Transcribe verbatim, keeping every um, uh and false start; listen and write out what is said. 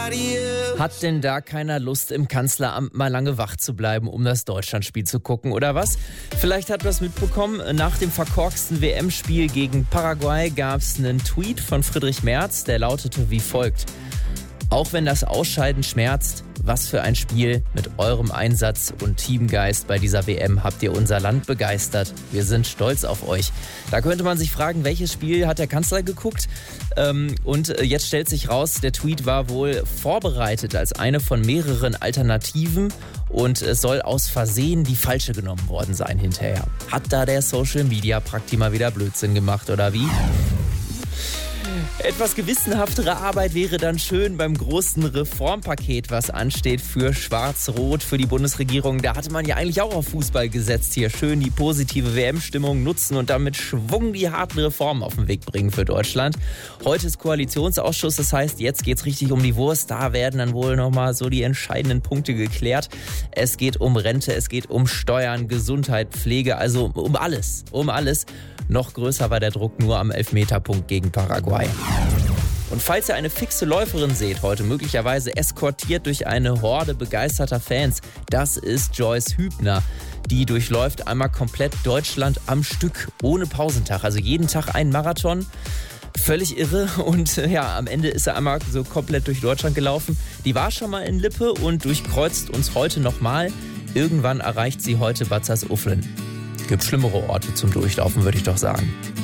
Hat denn da keiner Lust, im Kanzleramt mal lange wach zu bleiben, um das Deutschlandspiel zu gucken, oder was? Vielleicht habt ihr das mitbekommen, nach dem verkorksten W M-Spiel gegen Paraguay gab es einen Tweet von Friedrich Merz, der lautete wie folgt: Auch wenn das Ausscheiden schmerzt, was für ein Spiel. Mit eurem Einsatz und Teamgeist bei dieser W M habt ihr unser Land begeistert. Wir sind stolz auf euch. Da könnte man sich fragen, welches Spiel hat der Kanzler geguckt? Ähm, und jetzt stellt sich raus, der Tweet war wohl vorbereitet als eine von mehreren Alternativen und es soll aus Versehen die falsche genommen worden sein hinterher. Hat da der Social-Media-Prakti mal wieder Blödsinn gemacht, oder wie? Etwas gewissenhaftere Arbeit wäre dann schön beim großen Reformpaket, was ansteht für Schwarz-Rot, für die Bundesregierung. Da hatte man ja eigentlich auch auf Fußball gesetzt. Hier schön die positive W M-Stimmung nutzen und damit Schwung die harten Reformen auf den Weg bringen für Deutschland. Heute ist Koalitionsausschuss, das heißt, jetzt geht's richtig um die Wurst. Da werden dann wohl nochmal so die entscheidenden Punkte geklärt. Es geht um Rente, es geht um Steuern, Gesundheit, Pflege, also um alles, um alles. Noch größer war der Druck nur am Elfmeterpunkt gegen Paraguay. Und falls ihr eine fixe Läuferin seht, heute möglicherweise eskortiert durch eine Horde begeisterter Fans, das ist Joyce Hübner. Die durchläuft einmal komplett Deutschland am Stück, ohne Pausentag, also jeden Tag ein Marathon. Völlig irre und ja, am Ende ist er einmal so komplett durch Deutschland gelaufen. Die war schon mal in Lippe und durchkreuzt uns heute nochmal. Irgendwann erreicht sie heute Bad Salzuflen. Gibt schlimmere Orte zum Durchlaufen, würde ich doch sagen.